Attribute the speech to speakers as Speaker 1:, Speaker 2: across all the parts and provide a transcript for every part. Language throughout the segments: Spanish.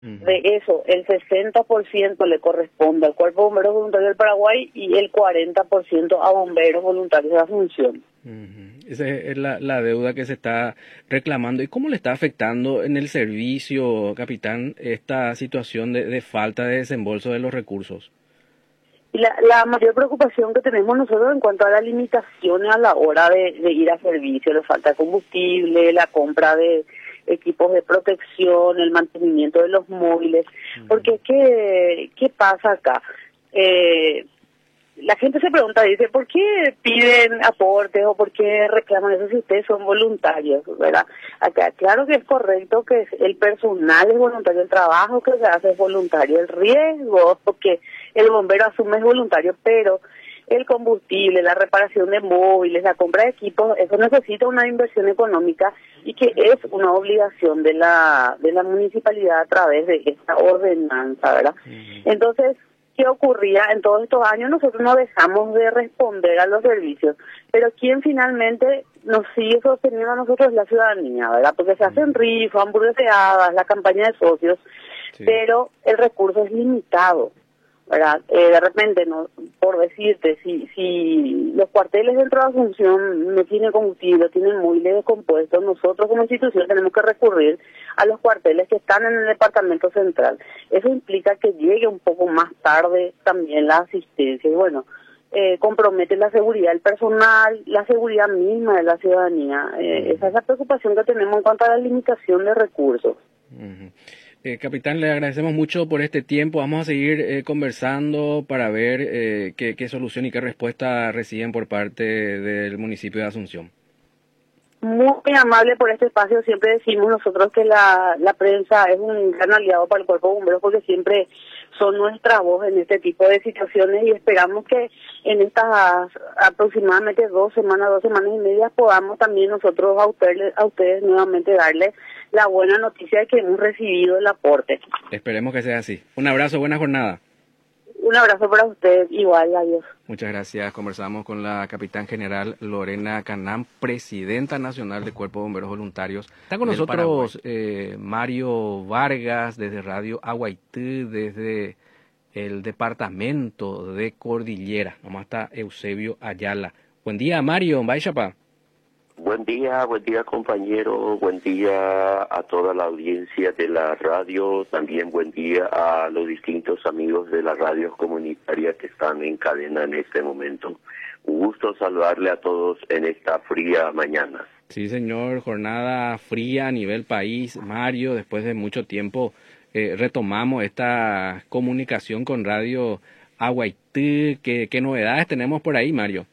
Speaker 1: Ujú.
Speaker 2: De eso, el 60% le corresponde al Cuerpo de Bomberos Voluntarios del Paraguay y el 40% a bomberos voluntarios de Asunción.
Speaker 1: Ujú. Esa es la deuda que se está reclamando. ¿Y cómo le está afectando en el servicio, capitán, esta situación de falta de desembolso de los recursos?
Speaker 2: Y la mayor preocupación que tenemos nosotros en cuanto a las limitaciones a la hora de ir a servicio, la falta de combustible, la compra de equipos de protección, el mantenimiento de los móviles, porque ¿qué pasa acá? La gente se pregunta, dice, ¿por qué piden aportes o por qué reclaman eso si ustedes son voluntarios, verdad? Acá, claro que es correcto que el personal es voluntario, el trabajo que se hace es voluntario, el riesgo que el bombero asume es voluntario, pero el combustible, la reparación de móviles, la compra de equipos, eso necesita una inversión económica y que es una obligación de la municipalidad a través de esta ordenanza, ¿verdad? Entonces, ¿qué ocurría en todos estos años? Nosotros no dejamos de responder a los servicios, pero quien finalmente nos sigue sosteniendo a nosotros es la ciudadanía, ¿verdad? Porque se hacen rifas, hamburgueseadas, la campaña de socios,
Speaker 1: Sí.
Speaker 2: pero el recurso es limitado, ¿verdad? De repente, no, por decirte, si los cuarteles dentro de Asunción no tienen combustible, tienen móviles descompuestos, nosotros como institución tenemos que recurrir a los cuarteles que están en el departamento central. Eso implica que llegue un poco más tarde también la asistencia y bueno, compromete la seguridad del personal, la seguridad misma de la ciudadanía. Esa es la preocupación que tenemos en cuanto a la limitación de recursos.
Speaker 1: Ujú. Capitán, le agradecemos mucho por este tiempo. Vamos a seguir conversando para ver qué solución y qué respuesta reciben por parte del municipio de Asunción.
Speaker 2: Muy amable por este espacio. Siempre decimos nosotros que la prensa es un gran aliado para el Cuerpo de Bomberos porque siempre son nuestra voz en este tipo de situaciones y esperamos que en estas aproximadamente 2 semanas y media podamos también nosotros a ustedes nuevamente darles la buena noticia de que hemos recibido el aporte.
Speaker 1: Esperemos que sea así. Un abrazo, buena jornada.
Speaker 2: Un abrazo para ustedes, igual, adiós.
Speaker 1: Muchas gracias. Conversamos con la capitán general Lorena Canán, presidenta nacional del Cuerpo de Bomberos Voluntarios. Está con nosotros Mario Vargas desde Radio Aguaití, desde el departamento de Cordillera. Nomás está Eusebio Ayala. Buen día, Mario. Chapa.
Speaker 3: Buen día compañero, buen día a toda la audiencia de la radio, también buen día a los distintos amigos de las radios comunitarias que están en cadena en este momento. Un gusto saludarle a todos en esta fría mañana.
Speaker 1: Sí, señor, jornada fría a nivel país. Mario, después de mucho tiempo retomamos esta comunicación con Radio Aguaití. ¿Qué novedades tenemos por ahí, Mario?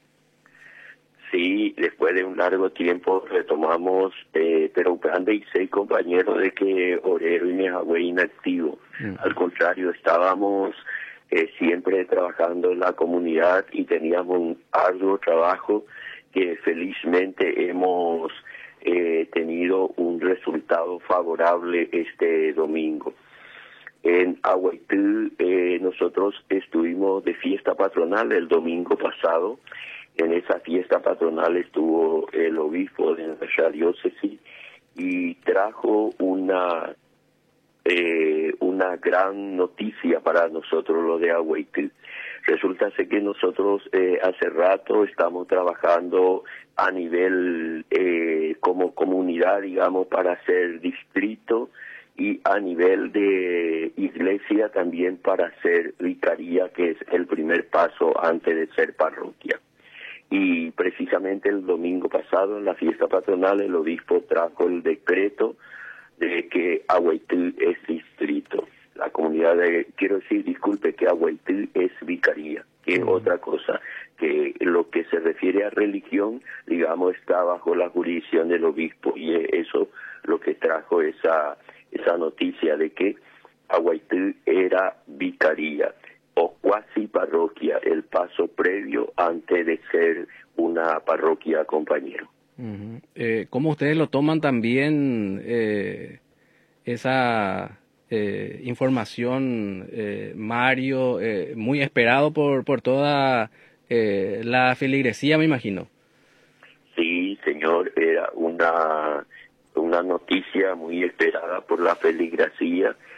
Speaker 3: Sí, después de un largo tiempo retomamos, pero grande y sé, compañero, de que Orero y Nejahue inactivo. Al contrario, estábamos siempre trabajando en la comunidad y teníamos un arduo trabajo que felizmente hemos tenido un resultado favorable este domingo. En Aguaití nosotros estuvimos de fiesta patronal el domingo pasado. En esa fiesta patronal estuvo el obispo de nuestra diócesis y trajo una gran noticia para nosotros los de Aguaití. Resulta ser que nosotros hace rato estamos trabajando a nivel como comunidad, digamos, para ser distrito y a nivel de iglesia también para ser vicaría, que es el primer paso antes de ser parroquia. Y precisamente el domingo pasado, en la fiesta patronal, el obispo trajo el decreto de que Aguaití es distrito. La comunidad quiero decir, disculpe, que Aguaití es vicaría, que es otra cosa, que lo que se refiere a religión, digamos, está bajo la jurisdicción del obispo, y eso lo que trajo esa noticia de que Aguaití era vicaría o cuasi parroquia, el paso previo antes de ser una parroquia, compañero.
Speaker 1: ¿Cómo ustedes lo toman también esa información, Mario, muy esperado por toda la feligresía, me imagino?
Speaker 3: Sí, señor, era una noticia muy esperada por la feligresía